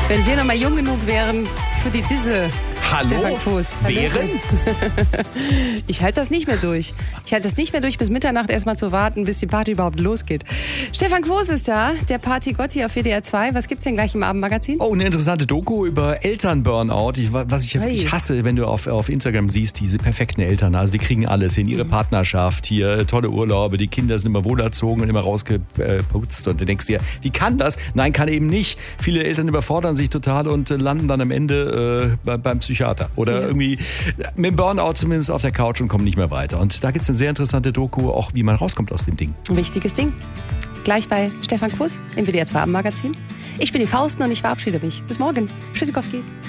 Wenn wir noch mal jung genug wären für die Disse. Hallo? Stefan Quos. Wären? Ich halte das nicht mehr durch. Ich halte das nicht mehr durch, bis Mitternacht erstmal zu warten, bis die Party überhaupt losgeht. Stefan Quos ist da, der Party-Gotti auf WDR 2. Was gibt's denn gleich im Abendmagazin? Oh, eine interessante Doku über Eltern-Burnout. Was ich wirklich hasse, wenn du auf Instagram siehst, diese perfekten Eltern. Also die kriegen alles hin, ihre Partnerschaft, hier tolle Urlaube, die Kinder sind immer wohlerzogen und immer rausgeputzt. Und du denkst dir, wie kann das? Nein, kann eben nicht. Viele Eltern überfordern sich total und landen dann am Ende beim Psychiater. Oder irgendwie mit dem Burnout zumindest auf der Couch und kommen nicht mehr weiter. Und da gibt es eine sehr interessante Doku, auch wie man rauskommt aus dem Ding. Wichtiges Ding. Gleich bei Stefan Quos im WDR 2 Abendmagazin. Ich bin die Fausten und ich verabschiede mich. Bis morgen. Tschüssikowski.